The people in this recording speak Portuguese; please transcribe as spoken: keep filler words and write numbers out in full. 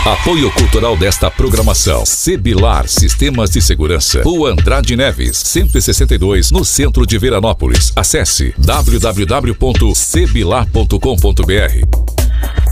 Apoio cultural desta programação: Sebilar Sistemas de Segurança, Rua Andrade Neves, cento e sessenta e dois, no centro de Veranópolis. Acesse w w w ponto sebilar ponto com ponto b r.